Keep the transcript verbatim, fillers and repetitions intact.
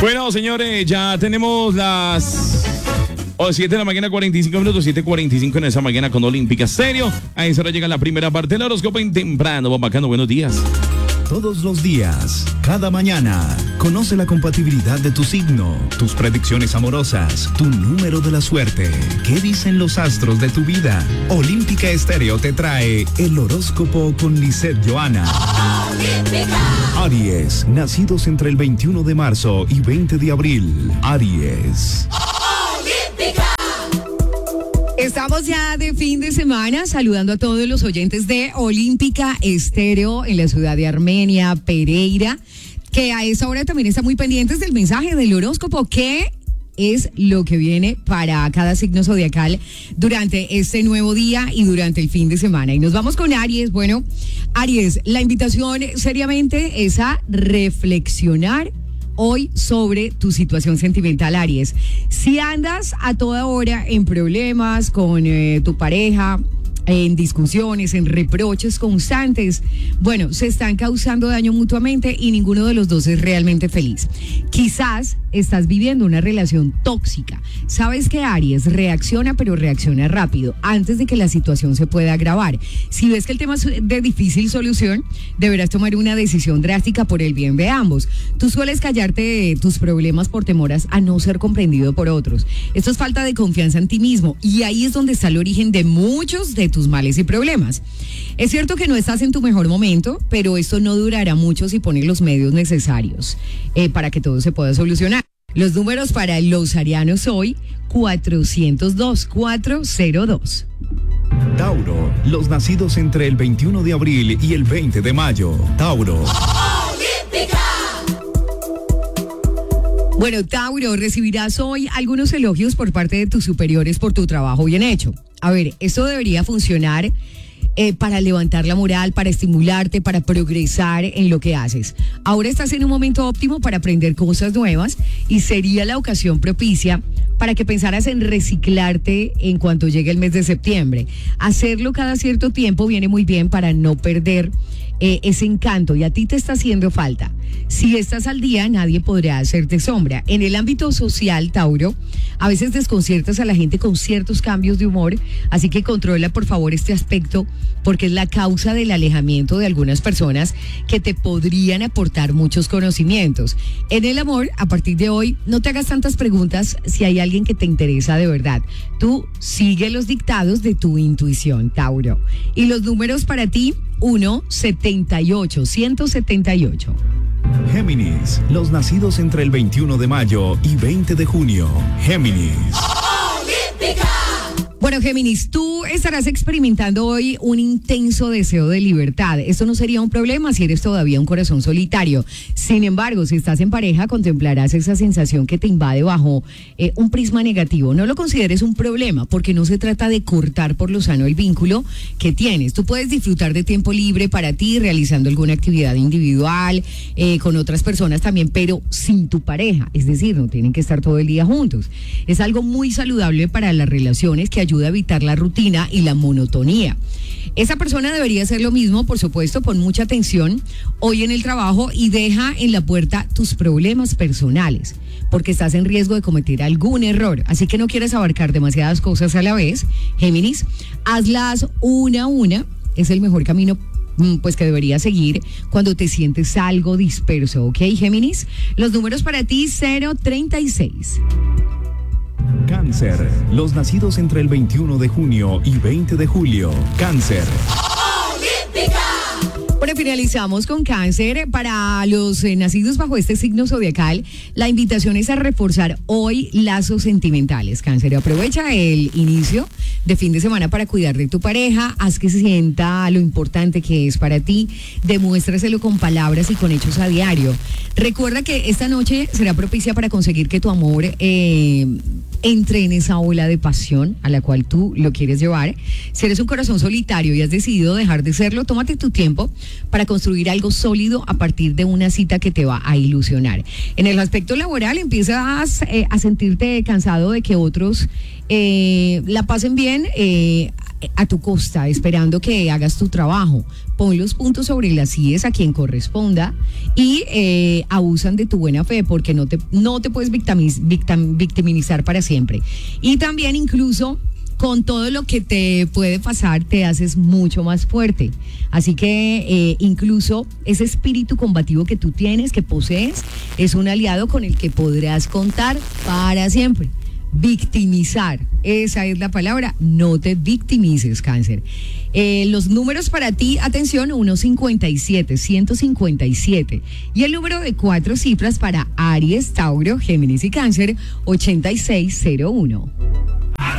Bueno, señores, ya tenemos las oh, siete de la mañana, cuarenta y cinco minutos, siete cuarenta y cinco en esa mañana con Olímpica Estéreo. A esa hora llega la primera parte del horóscopo en temprano. Bacano, buenos días. Todos los días, cada mañana, conoce la compatibilidad de tu signo, tus predicciones amorosas, tu número de la suerte. ¿Qué dicen los astros de tu vida? Olímpica Estéreo te trae el horóscopo con Lisette Johanna. Olímpica. Aries, nacidos entre el veintiuno de marzo y veinte de abril. Aries. Olímpica. Estamos ya de fin de semana saludando a todos los oyentes de Olímpica Estéreo en la ciudad de Armenia, Pereira, que a esa hora también están muy pendientes del mensaje del horóscopo, que es lo que viene para cada signo zodiacal durante este nuevo día y durante el fin de semana. Y nos vamos con Aries. Bueno, Aries, la invitación seriamente es a reflexionar hoy sobre tu situación sentimental, Aries. Si andas a toda hora en problemas con eh, tu pareja, en discusiones, en reproches constantes, bueno, se están causando daño mutuamente y ninguno de los dos es realmente feliz. Quizás estás viviendo una relación tóxica. Sabes que Aries reacciona, pero reacciona rápido, antes de que la situación se pueda agravar. Si ves que el tema es de difícil solución, deberás tomar una decisión drástica por el bien de ambos. Tú sueles callarte de tus problemas por temor a no ser comprendido por otros. Esto es falta de confianza en ti mismo, y ahí es donde está el origen de muchos de tus males y problemas. Es cierto que no estás en tu mejor momento, pero esto no durará mucho si pones los medios necesarios eh, para que todo se pueda solucionar. Los números para los arianos hoy, cuatrocientos dos, cuatrocientos dos. Tauro, los nacidos entre el veintiuno de abril y el veinte de mayo. Tauro. Olímpica. Bueno, Tauro, recibirás hoy algunos elogios por parte de tus superiores por tu trabajo bien hecho. A ver, esto debería funcionar eh, para levantar la moral, para estimularte, para progresar en lo que haces. Ahora estás en un momento óptimo para aprender cosas nuevas y sería la ocasión propicia para que pensaras en reciclarte en cuanto llegue el mes de septiembre. Hacerlo cada cierto tiempo viene muy bien para no perder eh, ese encanto, y a ti te está haciendo falta. Si estás al día, nadie podrá hacerte sombra. En el ámbito social, Tauro, a veces desconciertas a la gente con ciertos cambios de humor, así que controla por favor este aspecto, porque es la causa del alejamiento de algunas personas que te podrían aportar muchos conocimientos. En el amor, a partir de hoy, no te hagas tantas preguntas si hay alguien que te interesa de verdad. Tú sigue los dictados de tu intuición, Tauro. Y los números para ti, uno, setenta y ocho, ciento setenta y ocho. Géminis, los nacidos entre el veintiuno de mayo y veinte de junio. Géminis. Olímpica. Bueno, Géminis, tú estarás experimentando hoy un intenso deseo de libertad. Esto no sería un problema si eres todavía un corazón solitario. Sin embargo, si estás en pareja, contemplarás esa sensación que te invade bajo eh, un prisma negativo. No lo consideres un problema, porque no se trata de cortar por lo sano el vínculo que tienes. Tú puedes disfrutar de tiempo libre para ti, realizando alguna actividad individual, eh, con otras personas también, pero sin tu pareja. Es decir, no tienen que estar todo el día juntos. Es algo muy saludable para las relaciones, que ayuda a evitar la rutina y la monotonía. Esa persona debería hacer lo mismo, por supuesto. Pon mucha atención hoy en el trabajo y deja en la puerta tus problemas personales, porque estás en riesgo de cometer algún error. Así que no quieres abarcar demasiadas cosas a la vez, Géminis. Hazlas una a una. Es el mejor camino pues que deberías seguir cuando te sientes algo disperso, ¿ok, Géminis? Los números para ti, cero treinta y seis. Cáncer, los nacidos entre el veintiuno de junio y veinte de julio. Cáncer. Olímpica. Bueno, finalizamos con Cáncer. Para los eh, nacidos bajo este signo zodiacal, la invitación es a reforzar hoy lazos sentimentales. Cáncer, aprovecha el inicio de fin de semana para cuidar de tu pareja, haz que se sienta lo importante que es para ti, demuéstraselo con palabras y con hechos a diario. Recuerda que esta noche será propicia para conseguir que tu amor eh, entre en esa ola de pasión a la cual tú lo quieres llevar. Si eres un corazón solitario y has decidido dejar de serlo, tómate tu tiempo para construir algo sólido a partir de una cita que te va a ilusionar. En el aspecto laboral, empiezas eh, a sentirte cansado de que otros eh, la pasen bien, eh, a tu costa, esperando que hagas tu trabajo. Pon los puntos sobre las íes a quien corresponda y eh, abusan de tu buena fe porque no te, no te puedes victimiz, victim, victimizar para siempre. Y también incluso con todo lo que te puede pasar te haces mucho más fuerte. Así que eh, incluso ese espíritu combativo que tú tienes, que posees, es un aliado con el que podrás contar para siempre. Victimizar, esa es la palabra, no te victimices, Cáncer. Eh, los números para ti, atención, ciento cincuenta y siete, ciento cincuenta y siete. Y el número de cuatro cifras para Aries, Tauro, Géminis y Cáncer, ochenta y seis cero uno.